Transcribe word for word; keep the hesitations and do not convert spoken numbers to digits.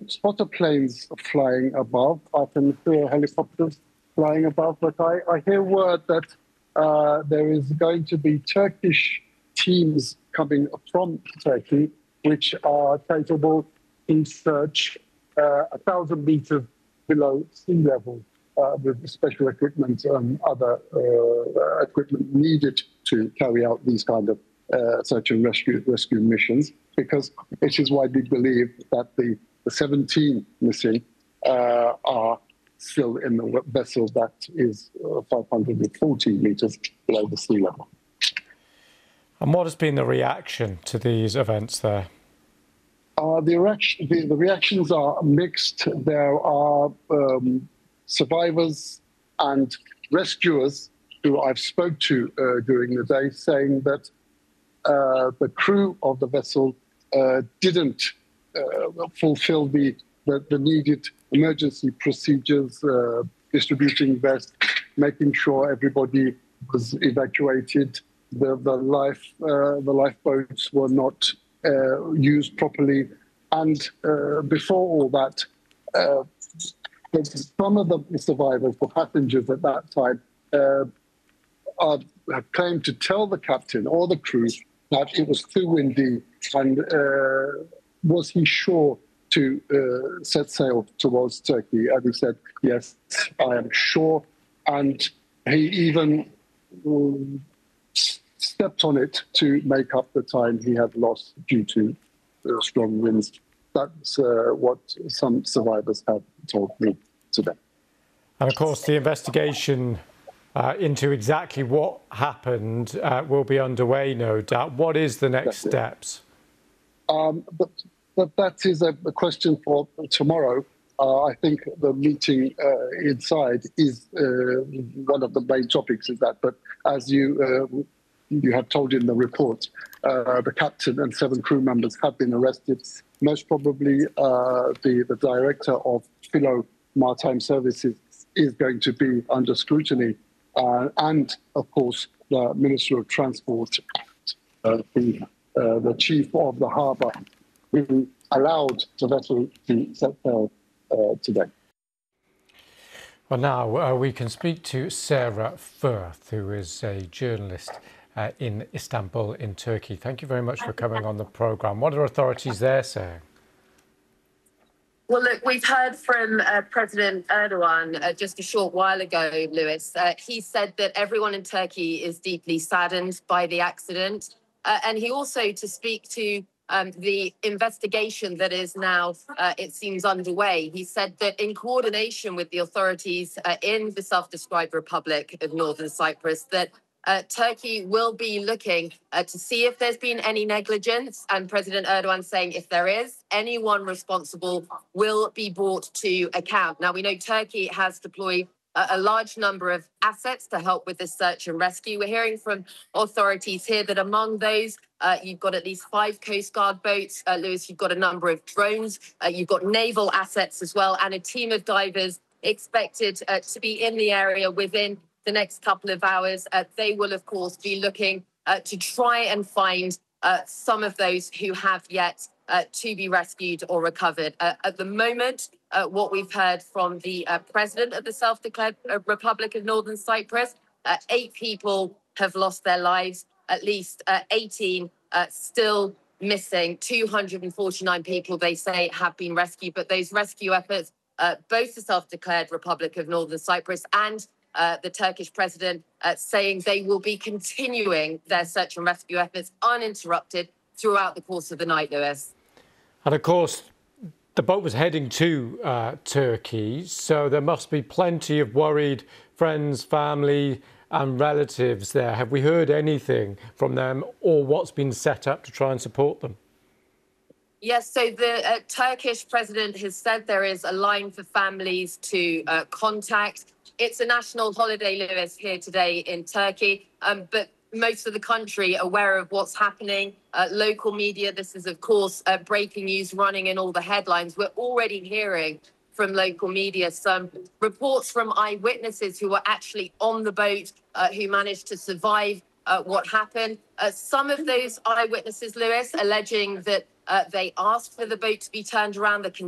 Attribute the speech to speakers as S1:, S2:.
S1: spotter planes flying above. I can hear helicopters flying above, but I, I hear word that uh, there is going to be Turkish teams coming from Turkey, which are capable in search uh, a thousand meters below sea level uh, with special equipment and other uh, equipment needed to carry out these kind of uh, search and rescue rescue missions. Because it is widely believed that the, the seventeen missing uh, are still in the vessel that is uh, five hundred forty meters below the sea level.
S2: And what has been the reaction to these events there?
S1: Uh, the, reaction, the, the reactions are mixed. There are um, survivors and rescuers who I've spoke to uh, during the day saying that uh, the crew of the vessel uh, didn't uh, fulfill the, the, the needed emergency procedures, uh, distributing vests, making sure everybody was evacuated. The, the, life, uh, the lifeboats were not uh, used properly. And uh, before all that, uh, some of the survivors, the passengers at that time, uh, are, have claimed to tell the captain or the crew that it was too windy and uh, was he sure to uh, set sail towards Turkey. And he said, yes, I am sure. And he even um, stepped on it to make up the time he had lost due to uh, strong winds. That's uh, what some survivors have told me today.
S2: And of course, the investigation uh, into exactly what happened uh, will be underway, no doubt. What is the next That's steps? Um,
S1: but, but that is a, a question for tomorrow. Uh, I think the meeting uh, inside is uh, one of the main topics is that. But as you uh, you have told in the report, uh, the captain and seven crew members have been arrested. Most probably, uh, the the director of Filo Maritime Services is going to be under scrutiny, uh, and of course the Minister of Transport, uh, the uh, the chief of the harbour, who allowed the vessel to set sail uh, today.
S2: Well, now uh, we can speak to Sarah Firth, who is a journalist uh, in Istanbul, in Turkey. Thank you very much for coming on the programme. What are authorities there saying?
S3: Well, look, we've heard from uh, President Erdogan uh, just a short while ago, Lewis. Uh, he said that everyone in Turkey is deeply saddened by the accident. Uh, and he also, to speak to um, the investigation that is now, uh, it seems, underway, he said that in coordination with the authorities uh, in the self-described Republic of Northern Cyprus, that Uh, Turkey will be looking uh, to see if there's been any negligence, and President Erdogan saying if there is, anyone responsible will be brought to account. Now, we know Turkey has deployed a, a large number of assets to help with this search and rescue. We're hearing from authorities here that among those, uh, you've got at least five Coast Guard boats. Uh, Lewis, you've got a number of drones. Uh, you've got naval assets as well, and a team of divers expected uh, to be in the area within the next couple of hours. Uh, they will, of course, be looking uh, to try and find uh, some of those who have yet uh, to be rescued or recovered. Uh, at the moment, uh, what we've heard from the uh, president of the self-declared uh, Republic of Northern Cyprus, uh, eight people have lost their lives, at least uh, eighteen uh, still missing. two hundred forty-nine people, they say, have been rescued. But those rescue efforts, uh, both the self-declared Republic of Northern Cyprus and Uh, the Turkish president uh, saying they will be continuing their search and rescue efforts uninterrupted throughout the course of the night, Lewis.
S2: And of course, the boat was heading to uh, Turkey, so there must be plenty of worried friends, family and relatives there. Have we heard anything from them or what's been set up to try and support them?
S3: Yes, so the uh, Turkish president has said there is a line for families to uh, contact. It's a national holiday, Lewis, here today in Turkey, um, but most of the country aware of what's happening. Uh, local media, this is, of course, uh, breaking news running in all the headlines. We're already hearing from local media some reports from eyewitnesses who were actually on the boat, uh, who managed to survive uh, what happened. Uh, some of those eyewitnesses, Lewis, alleging that uh, they asked for the boat to be turned around. The